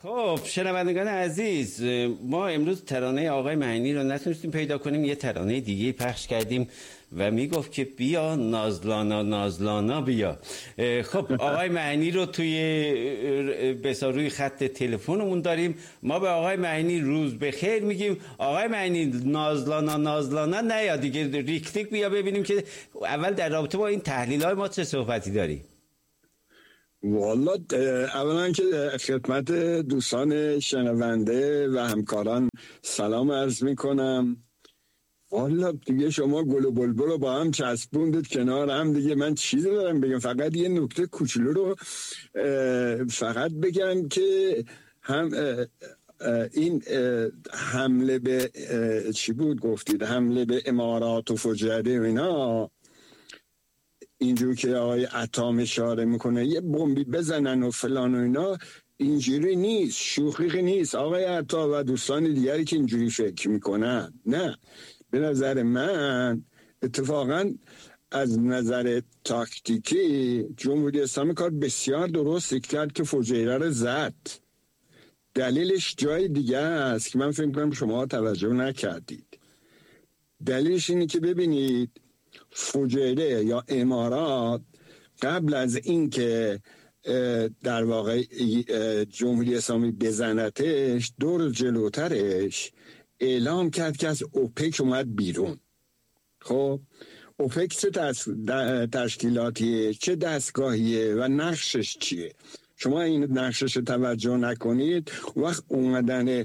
خب شنوندگان عزیز، ما امروز ترانه آقای معنی رو نتونستیم پیدا کنیم، یه ترانه دیگه پخش کردیم و میگفت که بیا نازلانا نازلانا بیا. خب آقای معنی رو روی خط تلفنمون داریم. ما به آقای معنی روز بخیر میگیم. آقای معنی نازلانا نازلانا نه یا دیگه ریکتیک بیا ببینیم که اول در رابطه با این تحلیل های ما چه صحبتی داری. والا اولا که خدمت دوستان شنونده و همکاران سلام عرض میکنم. والا دیگه شما گل و بلبل رو با هم چسبوندید کنار هم دیگه. من چیزی دارم بگم، فقط یه نکته کوچولو رو فقط بگم که هم این حمله به چی بود گفتید، حمله به امارات و فجره و اینا، اینجور که آقای عطام اشاره میکنه یه بمبی بزنن و فلان و اینا، اینجوری نیست، شوخی نیست آقای عطا و دوستان دیگری که اینجوری فکر میکنن. نه، به نظر من اتفاقا از نظر تاکتیکی جمهوری اسلامی کار بسیار درست کرد که فجیره رو زد. دلیلش جای دیگه است که من فکر کنم شما توجه نکردید. دلیلش اینه که ببینید فجیره یا امارات قبل از این که در واقع جمهوری اسلامی بزنتش، دور جلوترش اعلام کرد که از اوپک اومد بیرون. خب اوپک چه تشکیلاتیه، چه دستگاهیه و نقشش چیه؟ شما این نقشش توجه نکنید، وقت اومدن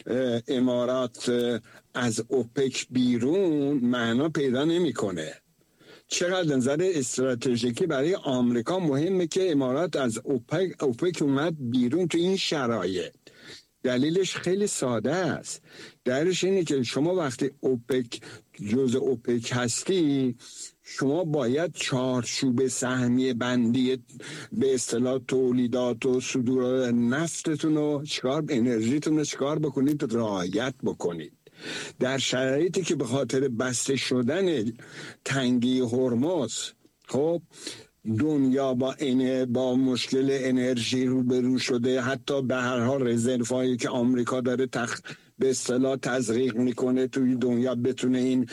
امارات از اوپک بیرون معنا پیدا نمیکنه. چقدر نظر استراتژیکی برای آمریکا مهمه که امارات از اوپک اومد بیرون تو این شرایط. دلیلش خیلی ساده است. دلیلش اینه که شما وقتی اوپک جزء اوپک هستی، شما باید چارچوب سهمیه بندی به اصطلاح تولیدات و صدور نفتتون و انرژیتون رو چیکار بکنید، رعایت بکنید. در شرایطی که به خاطر بسته شدن تنگی هرمز، خب دنیا با مشکل انرژی روبرو شده، حتی به هر حال رزروایی که آمریکا داره به اصطلاح تزریق میکنه توی دنیا بتونه این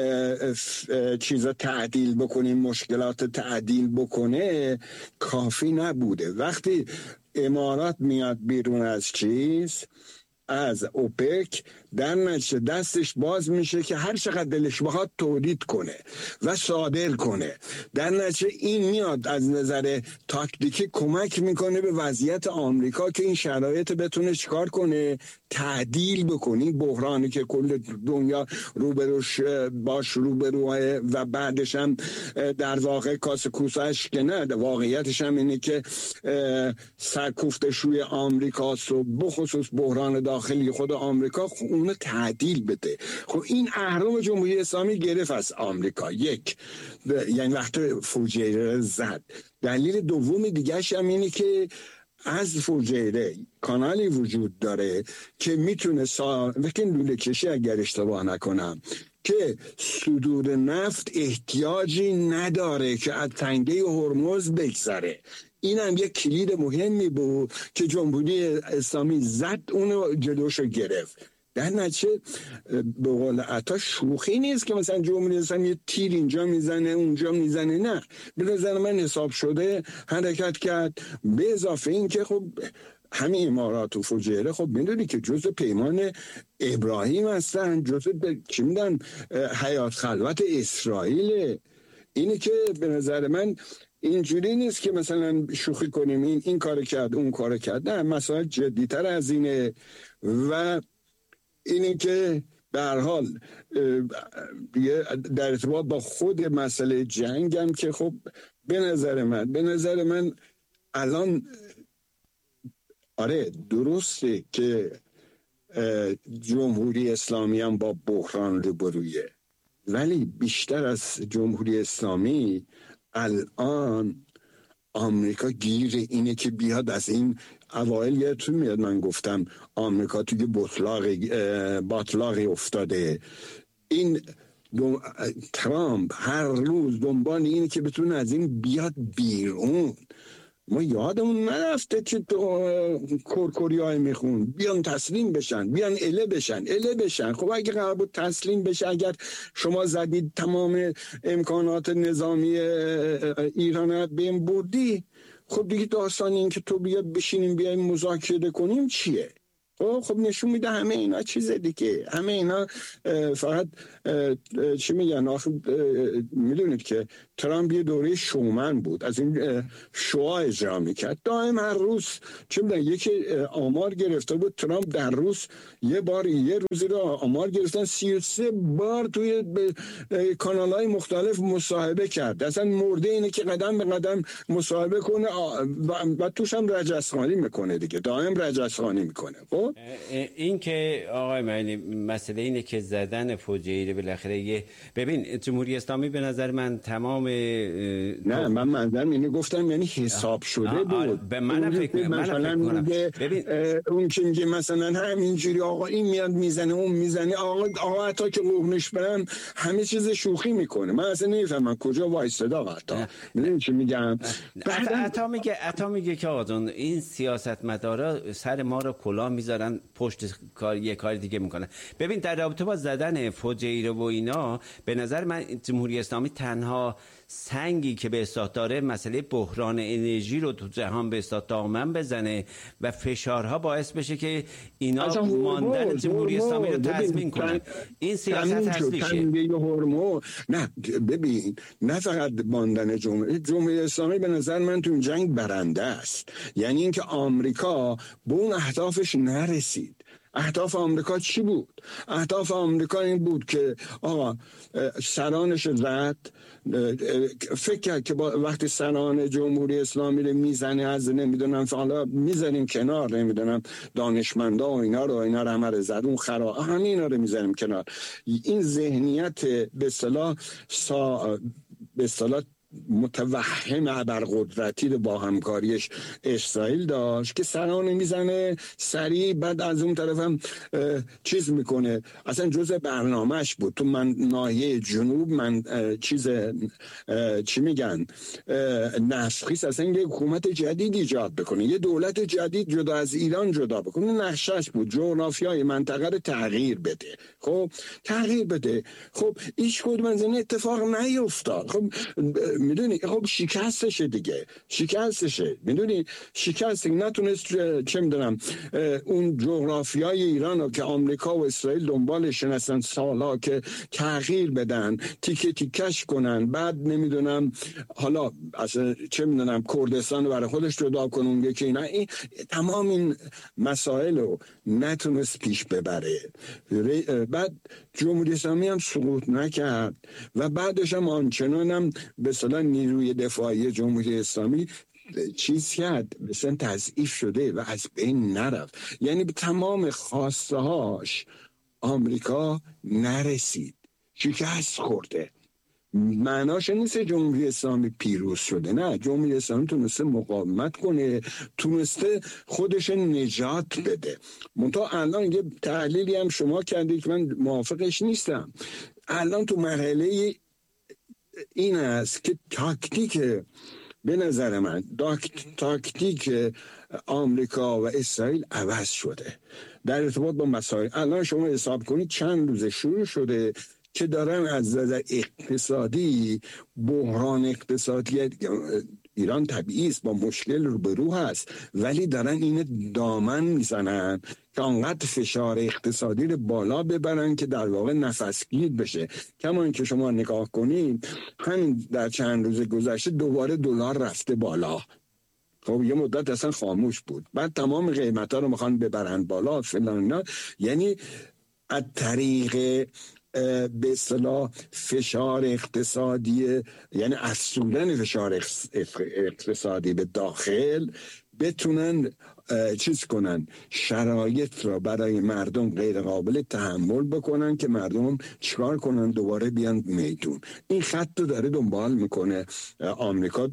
چیزا تعدیل بکنه، مشکلات تعدیل بکنه، کافی نبوده. وقتی امارات میاد بیرون از اوپک، در نتیجه دستش باز میشه که هر چقدر دلش بخواد تولید کنه و صادر کنه. در نتیجه این میاد از نظر تاکتیکی کمک میکنه به وضعیت آمریکا که این شرایط بتونه چیکار کنه، تعدیل بکنی. بحرانی که کل دنیا روبروش و بعدش هم در واقع کاسه کوسهش که نه، واقعیتش هم اینه که سرکوفتش روی آمریکاست و بخصوص بحران داخلی خود آمریکا، اونو تعدیل بده. خب این اهرم جمهوری اسلامی گرفت از آمریکا، یعنی وقتی فجیره زد. دلیل دوم دیگه‌ش هم اینه که از فجیره کانالی وجود داره که میتونه وقتی لوله کشی، اگر اشتباه نکنم، که صدور نفت احتیاجی نداره که از تنگه هرمز بگذره. این هم یک کلید مهمی بود که جمهوری اسلامی زد، اونو جلوشو گرفت. در نتیجه به قول عطا شوخی نیست که مثلا جمهوری اسلامی یه تیر اینجا میزنه اونجا میزنه، نه، به نظر من حساب شده حرکت کرد. به اضافه این که خب همین امارات و فجیره خب میدونی که جزء پیمان ابراهیم هستن، جزء چی میدن حیات خلوت اسرائیل. اینه که به نظر من اینجوری نیست که مثلا شوخی کنیم این کار کرد اون کار کرد، نه، مسائل جدی‌تر از اینه. و اینه که به هر حال در ارتباط با خود مسئله جنگ هم که خب به نظر من الان آره درسته که جمهوری اسلامی هم با بحران روبرویه، ولی بیشتر از جمهوری اسلامی الان آمریکا گیر اینه که بیاد از این اوایل. یادتون میاد من گفتم آمریکا توی باطلاقی افتاده. این ترامپ هر روز دنبال اینه که بتونه از این بیاد بیرون. ما یادمون نرفته که کورکوریای میخون بیان تسلیم بشن، بیان اله بشن. خب اگه قرار بود تسلیم بشه، اگر شما زدید تمام امکانات نظامی ایران بین بردی، خب دیگه داستان این که تو بیاد بشینیم بیایم مذاکره کنیم چیه؟ خب نشون میده همه اینا چیز دیگه، همه اینا فقط چی میگن آخه میدونید که ترامپ یه دوره شومن بود، از این شوها اجرا میکرد دائم هر روز. چی میگن یکی آمار گرفته بود ترامپ در روز یه روزی رو آمار گرفتن 33 بار توی کانال‌های مختلف مصاحبه کرد. اصلا مرده اینه که قدم به قدم مصاحبه کنه و توش هم رجسخانی میکنه دیگه، دائم رجسخانی میکنه. خب این که آقای معینی مسئله اینه که زدن فوجیه بالاخره ببین جمهوری اسلامی به نظر من تمام نه من منظرم اینه گفتم یعنی حساب شده بود. به منم فکر کنم ببین اون که میگه مثلا همینجوری آقا این میاد میزنه اون میزنه، آقا حتی که قرنش برم همه چیز شوخی میکنه. من اصلا نمیفهمم کجا وایستاد آقا. میدونی چی میگم؟ عطا میگه که آقا جون این سیاستمدارا سر ما رو کلاه میذارن پشت یه کار دیگه میکنن. ببین در رابطه با زدن فوجیه و اینا به نظر من جمهوری اسلامی تنها سنگی که به اصلاح داره مسئله بحران انرژی رو تو جهان به اصلاح دامن بزنه و فشارها باعث بشه که اینا ماندن جمهوری اسلامی رو تضمین کنن. این سیاست اصلیشه. نه ببین نه فقط ماندن جمهوری اسلامی به نظر من تو این جنگ برنده است. یعنی اینکه آمریکا به اون اهدافش نرسید. اهداف آمریکا چی بود؟ اهداف آمریکا این بود که آقا سرانش زد، فکر کرد که وقتی سران جمهوری اسلامی رو میزنه از نمیدونم حالا میزنیم کنار، نمیدونم دانشمندا و اینا رو همه رو زد، اون اینا رو میزنیم کنار. این ذهنیت به اصطلاح متوهم ابرقدرتی رو با همکاریش اسرائیل داشت که سرانه میزنه سریع، بعد از اون طرف هم چیز میکنه. اصلا جزء برنامهش بود تو ناحیه جنوب چی میگن نسخیس اصلا یه حکومت جدید ایجاد بکنه، یه دولت جدید جدا از ایران جدا بکنه. نقشش بود جغرافیای منطقه رو تغییر بده. خب هیچ کدوم از این اتفاق نیفتاد. خب میدونی خب شکستشه میدونی شکست نتونست چه میدونم اون جغرافیای ایران رو که آمریکا و اسرائیل دنبالشن هستن سالا که تغییر بدن، تیکه تیکش کنن، بعد نمیدونم حالا اصلا چه میدونم کردستان رو برای خودش جدا کنون که اینا تمام این مسائل رو نتونست پیش ببره. بعد جمهوری اسلامی هم سقوط نکرد و بعدش هم آنچنان هم به اصطلاح نیروی دفاعی جمهوری اسلامی چیز کرد، مثلا تضعیف شده و از بین نرفت. یعنی به تمام خواسته هاش آمریکا نرسید، شکست خورده. معناش نیست جمهوری اسلامی پیروز شده، نه، جمهوری اسلامی تونسته مقاومت کنه، تونسته خودش نجات بده. منتها الان یه تحلیلی هم شما کردید که من موافقش نیستم. الان تو مرحله این است که تاکتیک به نظر من تاکتیک آمریکا و اسرائیل عوض شده در ارتباط با مسائل. الان شما حساب کنید چند روز شروع شده که دارن از نظر اقتصادی بحران اقتصادی ایران طبیعی است با مشکل روبرو هست، ولی دارن این دامن میزنن که انقدر فشار اقتصادی رو بالا ببرن که در واقع نفسگیر بشه. کما اینکه شما نگاه کنید همین در چند روز گذشته دوباره دلار رفته بالا. خب یه مدت اصلا خاموش بود، بعد تمام قیمتا رو میخوان ببرن بالا فلان اینا. یعنی از طریق به اصطلاح فشار اقتصادی، یعنی افزودن فشار اقتصادی به داخل، بتونن چیز کنن شرایط را برای مردم غیر قابل تحمل بکنن که مردم چیکار کنن؟ دوباره بیان میدون. این خط رو داره دنبال میکنه آمریکا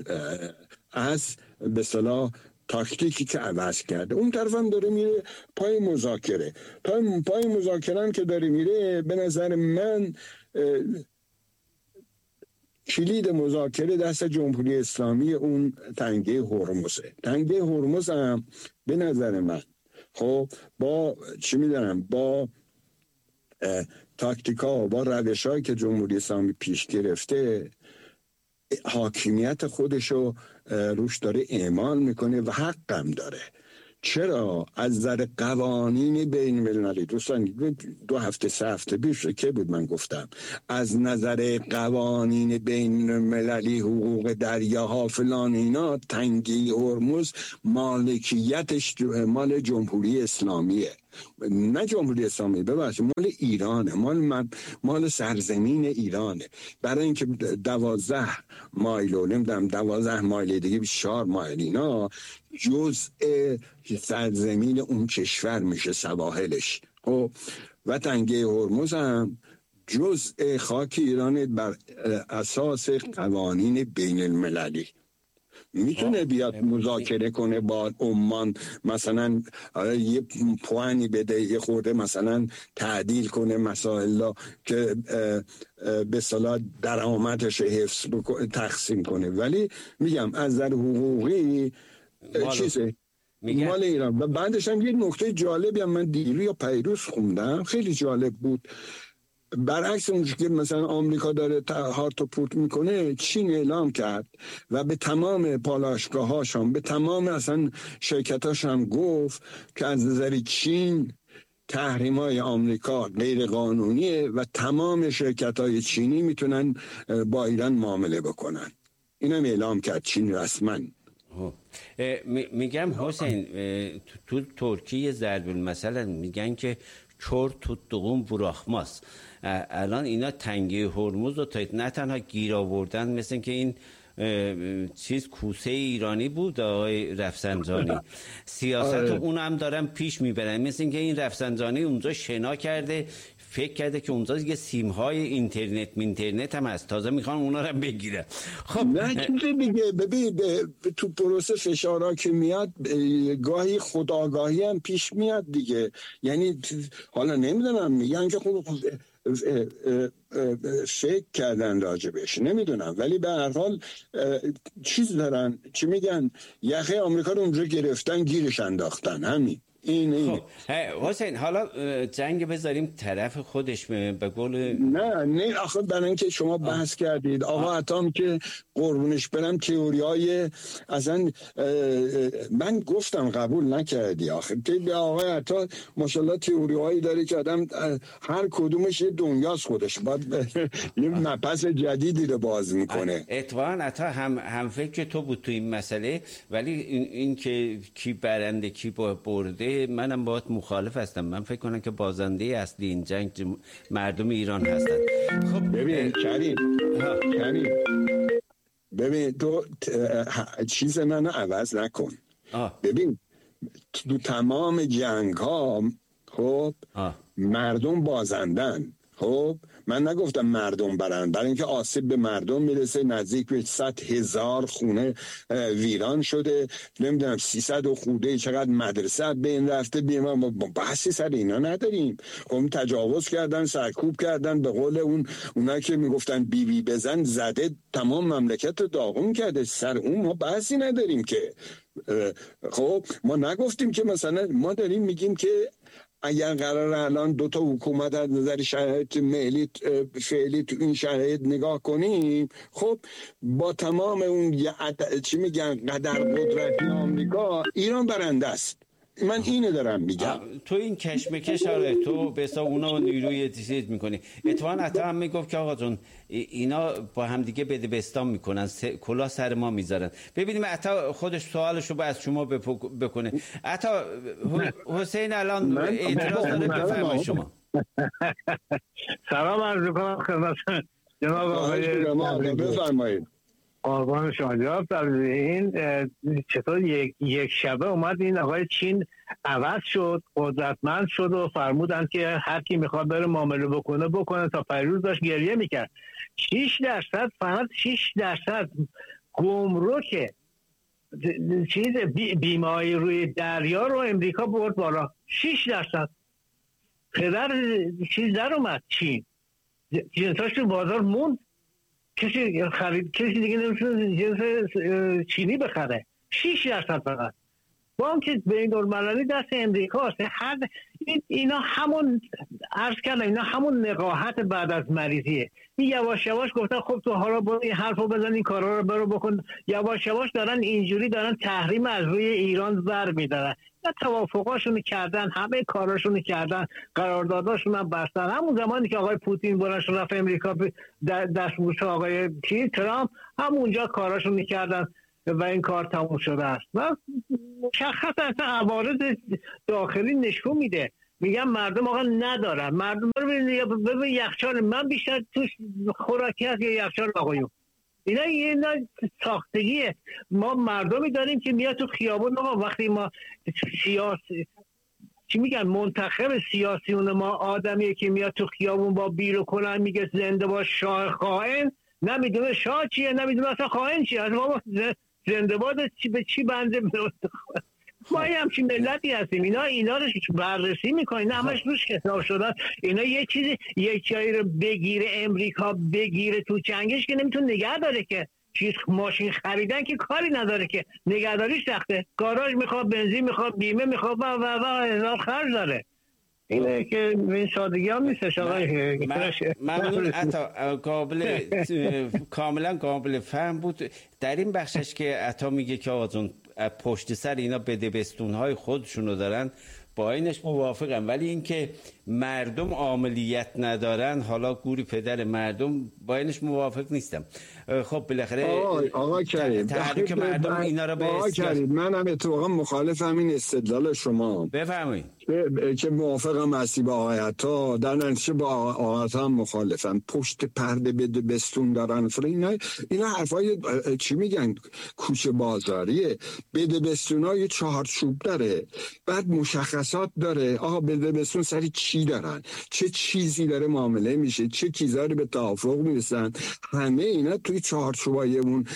از به اصطلاح تاکتیکی که عوض کرده. اون طرف هم داره میره پای مذاکره. پای مذاکره هم که داره میره به نظر من کلید مذاکره دست جمهوری اسلامی اون تنگه هرمزه. تنگه هرمز هم به نظر من خب با چی میدونم با تاکتیکا، با روش‌هایی که جمهوری اسلامی پیش گرفته حاکمیت خودشو روش داره اعمال میکنه و حقم داره. چرا؟ از نظر قوانین بین المللی، دوستان 2 هفته 3 هفته پیش که بود من گفتم از نظر قوانین بین المللی، حقوق دریاها فلان اینا، تنگه هرمز مالکیتش مال جمهوری اسلامیه، نه جمهوری اسلامی، ببخشید مال ایرانه، مال سرزمین ایرانه. برای اینکه 12 مایل و نمیدونم 12 مایل دیگه 4 مایل اینا جزء سرزمین اون کشور میشه، سواحلش. و تنگه هرمز هم جزء خاک ایران بر اساس قوانین بین المللی. میتونه بیاد مذاکره کنه با عمان، مثلا یه پوانی بده، یه خورده مثلا تعدیل کنه مسائل که به اصطلاح درآمدش حفظ تقسیم کنه، ولی میگم از نظر حقوقی چیزه مال ایران. و بعدش هم یه نکته جالبی هم من دیروز یا پیروز خوندم، خیلی جالب بود. برعکس اون که مثلا آمریکا داره هارت و پورت میکنه، چین اعلام کرد و به تمام پالایشگاه‌هاش هم، به تمام اصلا شرکتاش هم گفت که از نظر چین تحریم‌های آمریکا غیر قانونیه و تمام شرکت‌های چینی میتونن با ایران معامله بکنن. اینم اعلام کرد چین رسما. میگم حسین تو ترکیه ضرب المثل میگن که چور تو دقوم براخماس. الان اینا تنگه هرمز رو تا نه تنها گیر آوردن، مثل که این چیز کوسه ایرانی بود آقای رفسنجانی، سیاست اون هم دارن پیش میبرن، مثل که این رفسنجانی اونجا شنا کرده، فکر کرده که اونجا یه سیم‌های اینترنت هم هست، تازه میخوان اونا رو بگیرن. خب نه دیگه ببین تو پروسه فشارها که میاد گاهی خودآگاهی هم پیش میاد دیگه. یعنی حالا نمیدونم، میگن که خود فکر کردن راجبش، نمیدونم، ولی به هر حال چیز دارن، چی میگن، یخه آمریکا رو اونجا گرفتن گیرش انداختن، همین. خب حسین حالا جنگ بذاریم طرف خودش، به قول نه آخه برای اینکه شما بحث کردید آقا عطام که قربونش برم تئوریای اصلا من گفتم قبول نکردی. آخه که آقای عطا ماشاءالله تئوریایی داره که آدم هر کدومش یه دنیاست خودش، باید یه مبحث جدیدی رو باز میکنه. اتفاقا عطا هم فکر تو بود تو این مسئله، ولی این که کی برنده کی برده منم باهات مخالف هستم. من فکر کنم که بازنده اصلی این جنگ مردم ایران هستن. خب ببین کریم ببین تو چیز منو عوض نکن. ببین تو تمام جنگ ها خب مردم بازندن. خب من نگفتم مردم برن، برای اینکه آسیب به مردم میرسه، نزدیک به 100,000 خونه ویران شده، نمیدونم 300 و خورده چقدر مدرسه بین رفته. ما بحثی سر اینا نداریم. خب تجاوز کردن، سرکوب کردن، به قول اونا که میگفتن بی بزن زده، تمام مملکت رو داغون کرده، سر اون ما بحثی نداریم که. خب ما نگفتیم که مثلا، ما داریم میگیم که اگر قرار الان 2 تا حکومت از نظر شرایط فعلی تو این شرایط نگاه کنیم، خب با تمام اون چی میگن قدر قدرتی آمریکا، ایران برنده است. من اینو دارم میگم. تو این کشمکش آره تو به حساب اونا نیروی چیز میکنی. اتفاقا حتی هم میگفت که آقا جون اینا با هم دیگه بدبستان میکنن، کلا سر ما میذارن. ببینیم عطا خودش سوالشو از شما بکنه. عطا حسین الان اعتراض داره، بفرمایید شما. سلام عرض می‌کنم خدمت جناب آقای، بفرمایید. قربان شما جناب. این چطور یک شبه اومد این آقای چین عوض شد، قدرتمند شد و فرمودن که هر کی میخواد بره معامله بکنه. تا پیروز داشت گریه میکرد. 6% فقط 6% گمرک چیز بیماری روی دریا رو امریکا برد بالا. 6% پدر چیز در اومد چین، جنساش تو بازار موند. کسی دیگه نمیتونه جنس چینی بخره. 6% فقط. بانک بین‌المللی دست امریکاست. اینا همون عرض کردم، اینا همون نقاهت بعد از مریضیه. این یواش یواش گفتن خب تو حالا برو این حرفو بزن، این کارا رو برو بکن. یواش یواش دارن اینجوری دارن تحریم از روی ایران ور میدارن. یا توافقاشونو کردن، همه کاراشونو کردن، قرارداداشون هم بستن. همون زمانی که آقای پوتین بلند رفت امریکا دستبوس آقای ترامپ، همونجا کاراشونو کردن و این کار تموم شده است. و مشخص اصلا عوارض داخلی نشون میده. میگم مردم آقا ندارن. مردم رو ببین یخچال من بیشتر توش خوراکی هست یا یخچال آقایون. اینا ساختگیه. ما مردمی داریم که میاد تو خیابون. آقا وقتی ما چی میگن منتخب سیاسیون ما آدمیه که میاد تو خیابون با بیرو کنن میگه زنده باش شاه خائن، نمیدونه شاه چیه، نمیدونه اصلا خائن چیه. ما زنده باد به چی بنده؟ ما همچین ملتی هستیم. اینا رو بررسی میکنین، همش روش حساب شدن. اینا یه چیزی یک جایی رو بگیره، امریکا بگیره تو چنگش که نمیتونه نگه داره، که چیز ماشین خریدن که کاری نداره، که نگهداریش سخته. گاراژ میخواد، بنزین میخواد، بیمه میخواد و هزار خرج داره. اینه که این سادگی هم نیستش آقای. ممنون. عطا کاملا قابل فهم بود. در این بخشش که عطا میگه که آقا جون پشت سر اینا بدبستون‌های خودشونو دارن، با اینش موافقم، ولی اینکه مردم عاملیت ندارن، حالا گوری پدر مردم، با اینش موافق نیستم. خب بالاخره آقا کریم تحریک مردم اینا رو به آقا کریم من هم اتفاقا مخالفم این استدلال شما. بفرمایید. که موافقم هستی با آقای عطا، در نتیجه با آقای عطا هم مخالفم. پشت پرده بدبستون دارن اینا حرفای چی میگن، کوچه بازاریه. بدبستونای چهارچوب داره، بعد مشخصات داره. آقا بدبستون سری چی دارن، چه چیزی داره معامله میشه، چه چیزایی رو به توافق میرسن، همه اینا توی چهارچوبای اون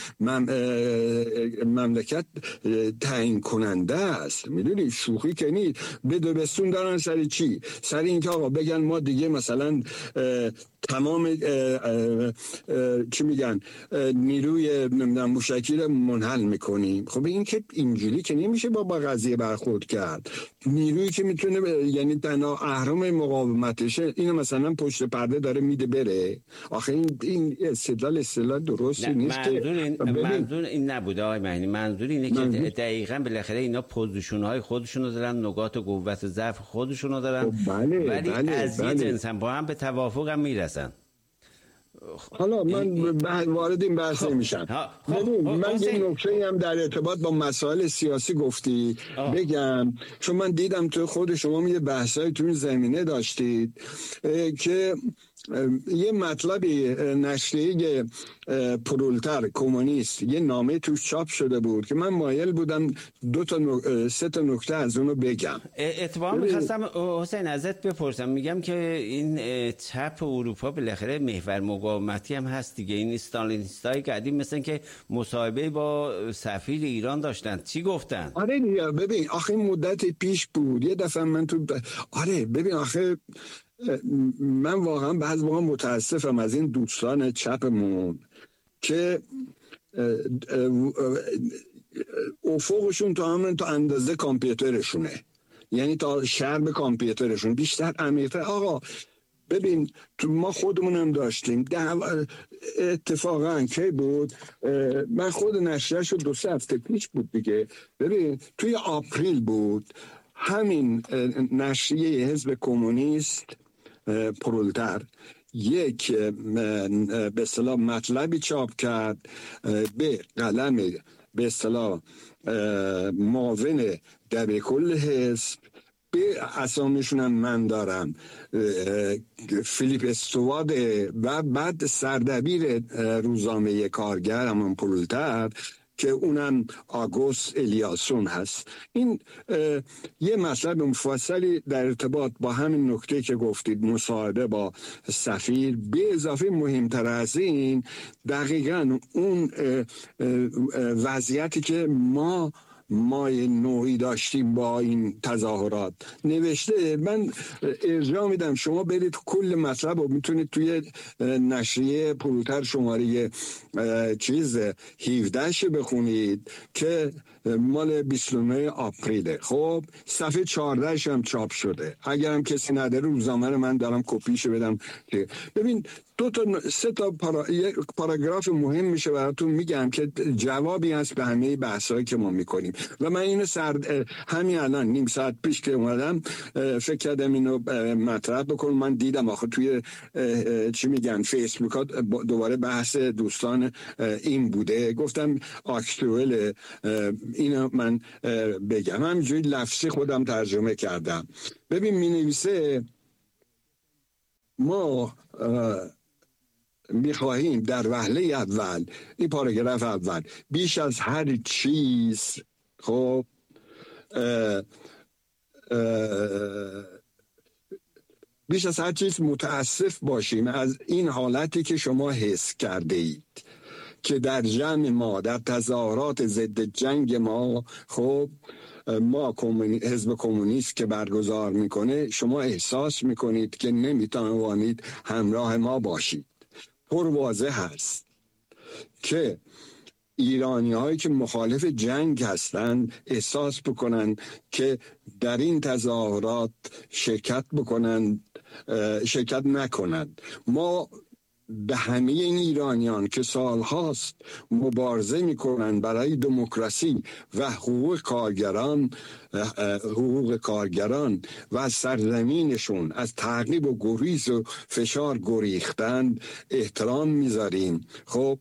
مملکت تعیین کننده است. میدونی شوخی که نیست. بدبستون دارن سری چی؟ سری اینکه آقا بگن ما دیگه مثلا تمام چی میگن نیروی موشکی رو منحل میکنیم. خب این که اینجوری که نمیشه با قضیه برخورد کرد. نیرویی که میتونه یعنی تنها اهرم مقاومتشه اینو مثلا پشت پرده داره میده بره. آخه این استدلال درستی نیست. منظور این نبوده آقای مهنی. منظور اینه که دقیقاً بالاخره اینا پوزیشن‌های خودشونو دارن، نقاط قوت و ضعف خودشونو دارن. ولی از یه جنس هم با هم به توافق هم میرسن. حالا من وارد این بحث نمیشم. من یه نکته هم در ارتباط با مسائل سیاسی گفتی بگم، چون من دیدم تو خود شما یه بحثایی تو این زمینه داشتید که یه مطلبی نشریه پرولتر کمونیست یه نامه توش چاپ شده بود که من مایل بودم سه تا نکته از اونو بگم. اتفاقا میخواستم حسین ازت بپرسم. میگم که این چپ اروپا بالاخره محور مقاومتی هم هست دیگه. این استالینیستای قدیم مثلا که مصاحبه با سفیر ایران داشتن، چی گفتن؟ آره ببین آخه مدت پیش بود یه دفعه من آره ببین آخه من واقعا بعضی موقع متاسفم از این دوستان چپمون که افقشون تا اندازه کامپیوترشونه، یعنی تا شرب کامپیوترشون بیشتر عمیق‌تر. آقا ببین تو ما خودمونم داشتیم اتفاقا که بود من خود نشریه‌شو 2-3 هفته پیش بود دیگه. ببین توی آپریل بود همین نشریه حزب کمونیست پرولتر یک به اصطلاح مطلبی چاپ کرد به قلم به اصطلاح معاون دبیرکل حزب، به اسامیشون هم من دارم، فیلیپ استواد و بعد سردبیر روزنامه کارگر همون پرولتر که اونم آگوست الیاسون هست. این یه مطلب مفصلی در ارتباط با همین نکته که گفتید مصاحبه با سفیر، به اضافه مهمتر از این دقیقاً اون وضعیتی که ما ما نوعی داشتیم با این تظاهرات نوشته. من ارجاع میدم شما برید کل مطلب رو میتونید توی نشریه پروتر شماره 17 بخونید که مال 29 آپریله. خب صفحه 14 هم چاپ شده، اگرم کسی نداره روزنامه من دارم کپیشو بدم. ببین سه تا پاراگراف مهم میشه براتون میگم که جوابی هست به همه بحثایی که ما میکنیم. و من اینو همین الان نیم ساعت پیش که اومدم فکر کردم اینو مطرح بکنم. من دیدم آخه توی چی میگن فیسبوک ها دوباره بحث دوستان این بوده، گفتم اکچوال اینو من بگم. همینجوری لفظی خودم ترجمه کردم. ببین می نویسه ما میخواهیم در وهله اول، این پاراگراف اول، بیش از هر چیز خب بیش از هر چیز متاسف باشیم از این حالتی که شما حس کرده اید که در جمع ما، در تظاهرات ضد جنگ ما، خب ما حزب کمونیست که برگزار میکنه، شما احساس میکنید که نمیتوانید همراه ما باشید. پر واضح هست که ایرانی هایی که مخالف جنگ هستند احساس بکنن که در این تظاهرات شرکت نکنند. ما به همه این ایرانیان که سالهاست مبارزه میکنن برای دموکراسی و حقوق کارگران و از سرزمینشون از تعقیب و گریز و فشار گریختند احترام میذاریم. خب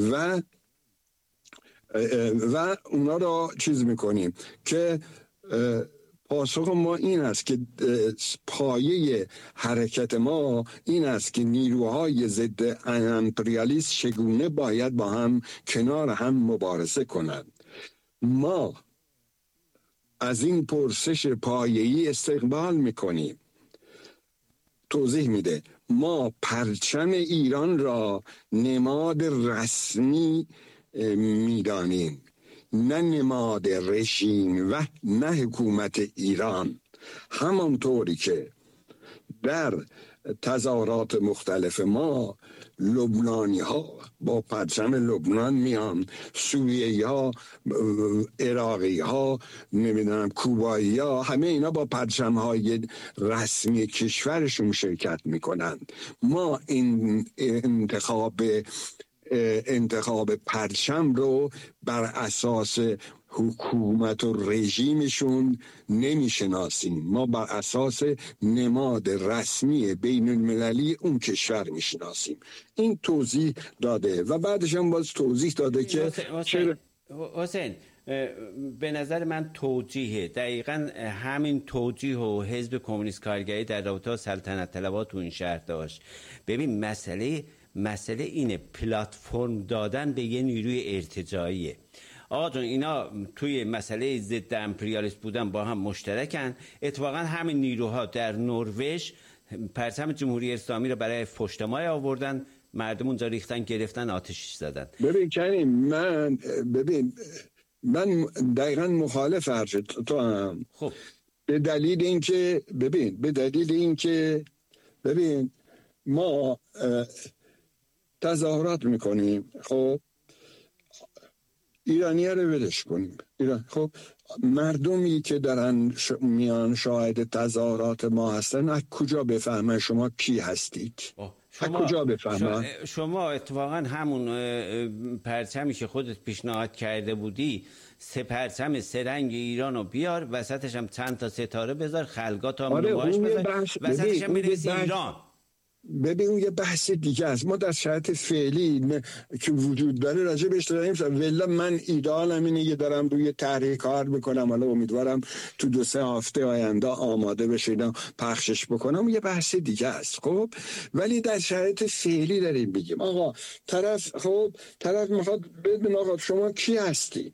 و اونا را چیز میکنیم که پاسخ ما این است که پایه حرکت ما این است که نیروهای ضد امپریالیسم چگونه باید با هم کنار هم مبارزه کنند. ما از این پرسش پایه‌ای استقبال میکنیم. توضیح میده ما پرچم ایران را نماد رسمی میدانیم، نه نماد رژیم و نه حکومت ایران. همانطوری که در تظاهرات مختلف ما لبنانی ها با پرچم لبنان میان، سوریایی ها، عراقی ها، نمیدونم کوبایی ها، همه اینا با پرچم های رسمی کشورشون شرکت میکنند. ما این انتخاب پرچم رو بر اساس حکومت و رژیمشون نمیشناسیم، ما بر اساس نماد رسمی بین المللی اون کشور میشناسیم. این توضیح داده و بعدش هم باز توضیح داده که حسین به نظر من توجیه دقیقا همین توجیه و حزب کمونیست کارگری در رابطه با سلطنت طلبها تو این شهر داشت. ببین مسئله اینه، پلتفرم دادن به یه نیروی ارتجاعیه. آقا جون اینا توی مسئله ضد امپریالیسم بودن با هم مشترکن. اتفاقا همین نیروها در نروژ پرچم جمهوری اسلامی رو برای پشت مای آوردن، مردم اونجا ریختن، گرفتن، آتش زدن. ببین کریم، من دقیقا مخالف حرف تو هم. خب به دلیل اینکه ببین ما تظاهرات میکنیم، خب ایرانی‌ها رو ولش کنیم. خب مردمی که دارن میان شاهد تظاهرات ما هستن، از کجا بفهمن شما کی هستید؟ کجا بفهمن؟ شما اتفاقا همون پرچمی که خودت پیشنهاد کرده بودی، سه پرچم سه رنگ ایران رو بیار، وسطش هم چند تا ستاره بذار، خلگات هم نمایش بذار، وسطش هم بنویس ایران. ببین اون یه بحث دیگه است. ما در شرایط فعلی که وجود داره راجع بهش داریم. ولی من ایده‌آلم اینه که دارم روی طرح کار میکنم، حالا امیدوارم تو 2-3 هفته آینده آماده بشه اینا پخشش بکنم، یه بحث دیگه است. خب ولی در شرایط فعلی داریم بگیم آقا طرف میخواد بدون آقا شما کی هستید؟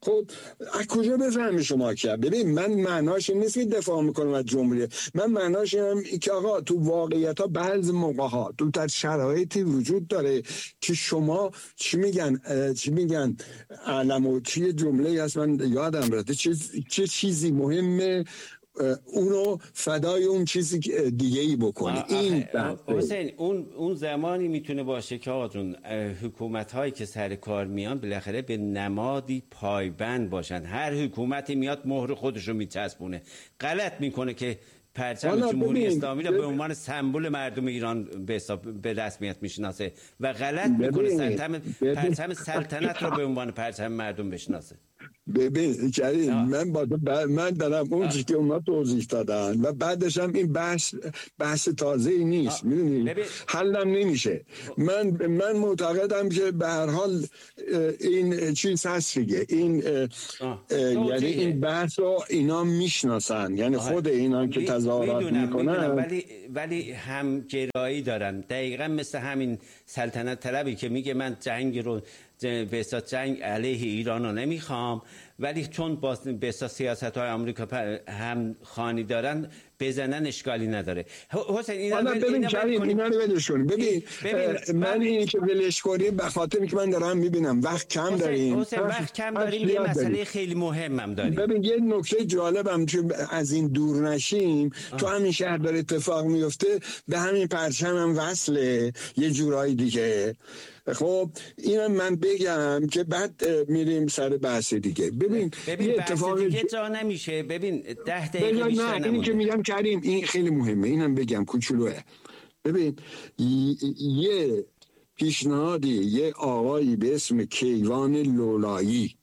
خب از کجا بفهمی شما که؟ ببین من معناش این نیست که دفاع میکنم از جمهوری، من معناش اینم که آقا تو واقعیت ها بعضی موقع ها تو در شرایطی وجود داره که شما چی میگن علم و چی جمله هست من یادم رفته، چه چیزی مهمه اونو فدای اون چیزی دیگه ای بکنه. این حسین اون زمانی میتونه باشه که آقا حکومت هایی که سر کار میان بالاخره به نمادی پایبند باشن. هر حکومتی میاد مهر خودش رو میچسبونه، غلط میکنه که پرچم جمهوری اسلامی را به عنوان سمبل مردم ایران به رسمیت میشناسه و غلط میکنه پرچم سلطنت را به عنوان پرچم مردم بشناسه. ببین کریم، من دارم اون چیزی که اونا توضیح دادن و بعدش هم این بحث تازه ای نیست، میدونی حلم نمیشه. من معتقدم که به هر حال این چیز هست دیگه، این یعنی این بحث رو اینا میشناسن، یعنی خود اینا که تظاهرات میکنن ولی همگرایی دارن، دقیقا مثل همین سلطنت طلبی که میگه من جنگ رو به اساس جنگ علیه ایران رو نمیخوام، ولی چون به اساس سیاست های آمریکا هم خانی دارن بزنن اشکالی نداره. حسین اینا رو ولش کنیم. ببین من اینی که ولش کنیم به خاطر اینکه من دارم میبینم وقت کم داریم. وقت کم داریم، یه مسئله خیلی مهمم داریم. ببین یه نکته جالبم که از این دور نشیم، تو همین شهر داره اتفاق میفته، به همین پرچم هم وصله یه جورایی دیگه. خب اینم من بگم که بعد میریم سر بحث دیگه. ببین یه اتفاق دیگه جا نمیشه. ببین 10 دقیقه بیشتر نمونه. اینی که میگم کریم این خیلی مهمه، اینم بگم کوچولوه. ببین یه پیشنهادی یه آقایی به اسم کیوان لولایی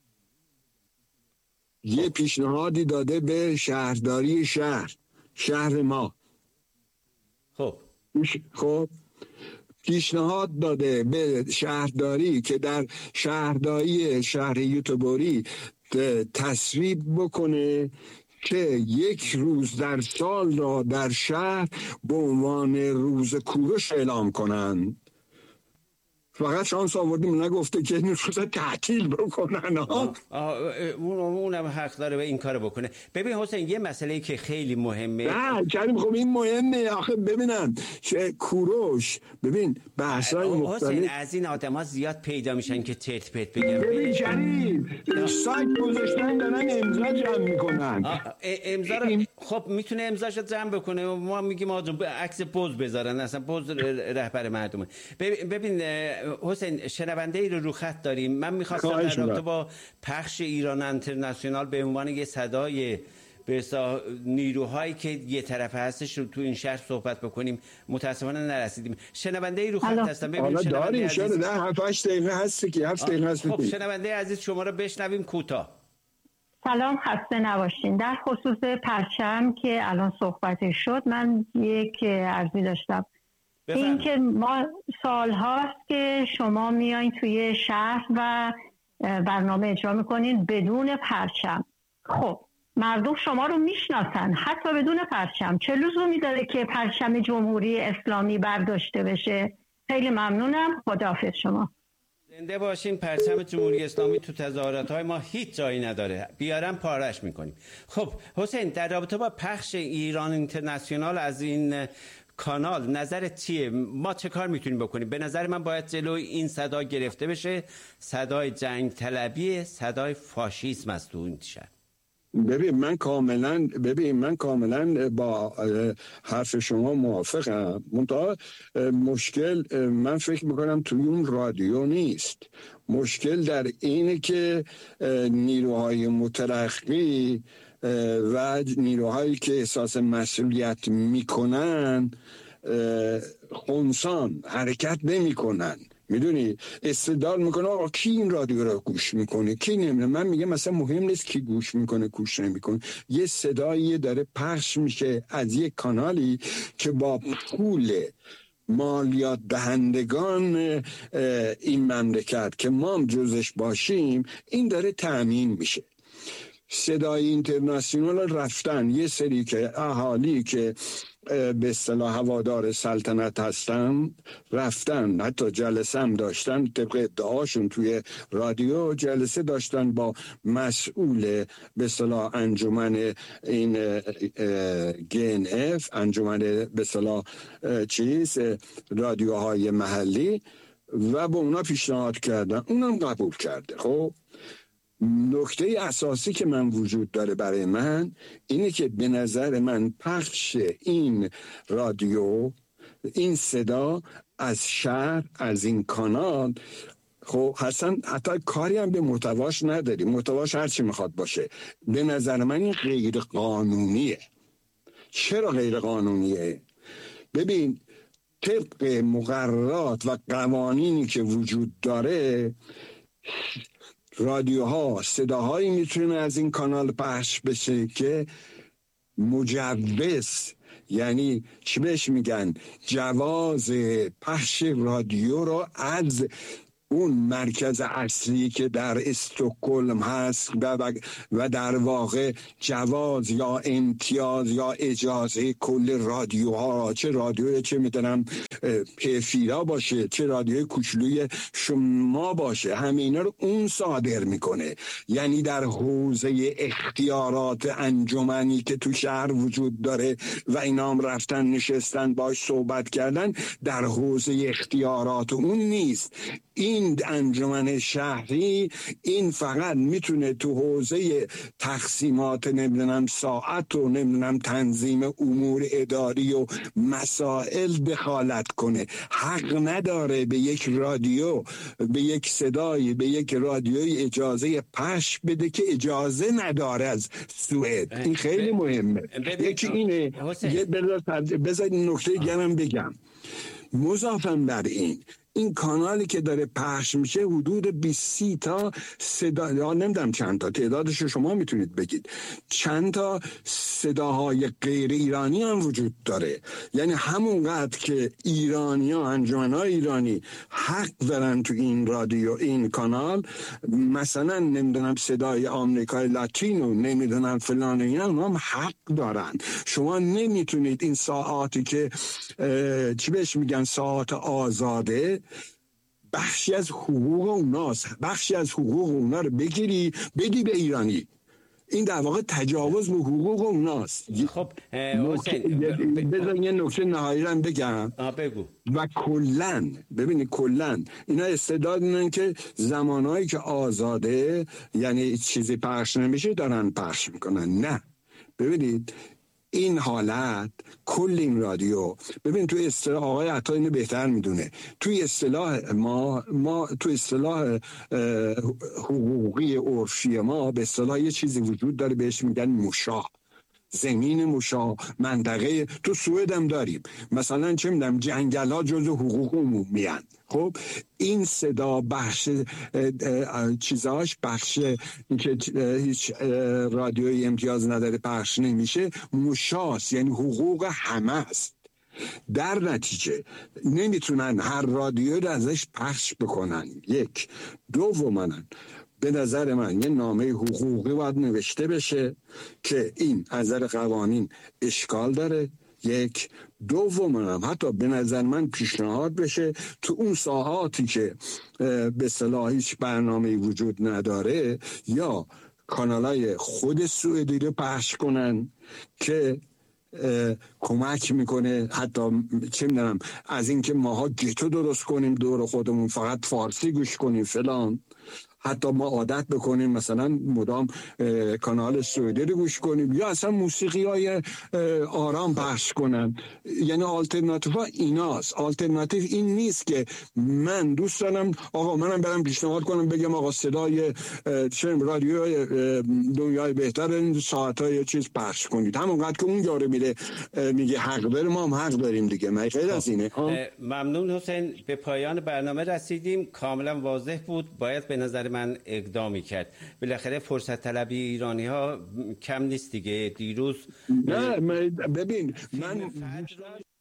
یه پیشنهادی داده به شهرداری شهر ما. خب پیشنهاد داده به شهرداری که در شهرداری شهر یوتوبوری تصویب بکنه که یک روز در سال را در شهر به عنوان روز کوروش اعلام کنن. فقط شانس آوردیم نگفته که این روز تعطیل بکنن. اونم حق داره به این کار بکنه. ببین حسین یه مسئله که خیلی مهمه. نه کریم خب این مهمه آخه. ببینن چه کوروش، ببین بحثای مختلف حسین از این آدما زیاد پیدا میشن که چرت پرت بگن. ببین کریم سایت گذاشتن دارن امضا جمع میکنن. امضا رو خب میتونه امضاشو جمع بکنه، ما میگیم آقا عکس پوز بذارن، اصلا پوز رهبر مردمه. ببین حسین شنونده ای رو خط داریم. من میخواستم در رابطه با پخش ایران اینترنشنال به عنوان یه صدای به نیروهایی که یه طرف هستش رو تو این شهر صحبت بکنیم. متاسفانه نرسیدیم. شنونده ای رو خط هستم. ببینیم داریم شده 7-8 دقیقه هستی که 7 دقیقه هست. خب شنونده عزیز شما رو بشنویم کوتاه. سلام، خسته نباشین. در خصوص پرچم که الان صحبت شد، من یک عرضی داشتم. این که ما سال هاست که شما میایین توی شهر و برنامه اجرا میکنین بدون پرچم. خب مردم شما رو میشناسن حتی بدون پرچم. چه لزومی داره که پرچم جمهوری اسلامی برداشته بشه؟ خیلی ممنونم. خداحافظ شما. زنده باشین. پرچم جمهوری اسلامی تو تظاهرات‌های ما هیچ جایی نداره، بیارم پارش میکنیم. خب حسین در رابطه با پخش ایران اینترنشنال از این کانال نظرت چیه؟ ما چه کار میتونیم بکنیم؟ به نظر من باید جلوی این صدا گرفته بشه. صدای جنگ طلبی، صدای فاشیسم است تو این شهر. ببین من کاملا با حرف شما موافقم. منتها مشکل من فکر میکنم توی اون رادیو نیست. مشکل در اینه که نیروهای مترقی و نیروهایی که احساس مسئولیت میکنن خنثان حرکت نمیکنن. میدونی استدلال میکنه آقا کی این رادیو رو گوش میکنه، کی نمیکنه. من میگم مثلا مهم نیست کی گوش میکنه گوش نمیکنه، یه صدایی داره پخش میشه از یک کانالی که با پول مالیات دهندگان این مملکت که ما هم جزش باشیم این داره تأمین میشه. صدای اینترنشنال رفتن، یه سری که اهالی که به اصطلاح هوادار سلطنت هستن رفتن، حتی جلسه هم داشتن، طبق ادعاشون توی رادیو جلسه داشتن با مسئول به اصطلاح انجمن این GNF، انجمن به اصطلاح رادیوهای محلی، و با اونا پیشنهاد کردن، اونم قبول کرده. خب نکته اساسی که من وجود داره برای من اینه که به نظر من پخش این رادیو، این صدا از شهر، از این کانال، خب حتی کاری هم به محتواش نداری، محتواش هرچی میخواد باشه، به نظر من این غیر قانونیه. چرا غیر قانونیه؟ ببین طبق مقررات و قوانینی که وجود داره، رادیوها صداهایی میتونه از این کانال پخش بشه که مجوز، یعنی چی بهش میگن، جواز پخش رادیو رو از اون مرکز اصلی که در استکهلم هست و در واقع جواز یا امتیاز یا اجازه کل رادیوها، چه رادیوی چه میدونم پفیرا باشه، چه رادیوی کوچولوی شما باشه، همه اینا رو اون صادر میکنه. یعنی در حوزه اختیارات انجمنی که تو شهر وجود داره و اینا هم رفتن نشستن باش صحبت کردن، در حوزه اختیارات اون نیست. این انجمن شهری این فقط میتونه تو حوزه تقسیمات نمیدونم ساعت و نمیدونم تنظیم امور اداری و مسائل دخالت کنه. حق نداره به یک رادیو، به یک صدایی، به یک رادیوی اجازه پخش بده که اجازه نداره از سوئد. این خیلی مهمه. یکی اینه. بذارید نکته دیگه‌ام بگم. مضافاً بر این کانالی که داره پخش میشه حدود 20 تا صدا، یا نمیدونم چند تا، تعدادش شما میتونید بگید، چند تا صداهای غیر ایرانی هم وجود داره. یعنی همونقدر که ایرانی ها، انجمن‌های ایرانی حق دارن تو این رادیو، این کانال، مثلا نمیدونم صدای آمریکای لاتینو، نمیدونم فلان، اینا هم حق دارن. شما نمیتونید این ساعاتی که چی بهش میگن ساعت آزاده، بخشی از حقوق اوناست، بخشی از حقوق اونا رو بگیری بدی به ایرانی. این در واقع تجاوز به حقوق اوناست. خب بذار یه نکته نهایی رو بگم. بگو. و کلن ببینید، کلن اینا استعداد اینن که زمانهایی که آزاده، یعنی چیزی پخش نمیشه، دارن پخش میکنن. نه، ببینید این حالت کل این رادیو، ببین توی اصطلاح آقای عطا اینو بهتر میدونه، توی اصطلاح ما توی اصطلاح حقوقی عرفی ما به اصطلاح یه چیزی وجود داره بهش میگن مشاع، زمین مشاع، منطقه. تو سوئد هم داریم مثلا چه میدونم جنگل ها جزو حقوق عمومی هستند. خب این صدا بخش چیزاش، بخش که هیچ رادیوی امتیاز نداره پخش نمیشه، مشاس، یعنی حقوق همه است. در نتیجه نمیتونن هر رادیو رو ازش پخش بکنن. یک. دوماً به نظر من یه نامه حقوقی باید نوشته بشه که این از نظر قوانین اشکال داره. یک. دوم حتی به نظر من پیشنهاد بشه تو اون ساعاتی که به اصطلاح هیچ برنامه‌ای وجود نداره، یا کانالای خود سوئدی رو پخش کنن که کمک میکنه، حتی چه میدونم از اینکه ماها گتو درست کنیم دور خودمون، فقط فارسی گوش کنیم فلان، حتی ما عادت بکنیم مثلا مدام کانال سوئدی رو گوش کنیم، یا اصلا موسیقی های آرام پخش کنن. یعنی آلترناتیو ها ایناست. آلترناتیو این نیست که من دوست دارم آقا منم برم پیشنهاد کنم بگم آقا صدای رادیو دنیای بهتر این ساعت‌های چیز پخش کنید، همونقدر که اون جاره میره میگه حق داره، ما هم حق داریم دیگه. من خیلی از اینه. ممنون حسین، به پایان برنامه رسیدیم. کاملا واضح بود، باید به نظر من اقدامی کرد. بالاخره فرصت طلبی ایرانی ها کم نیست دیگه. دیروز نه ببین من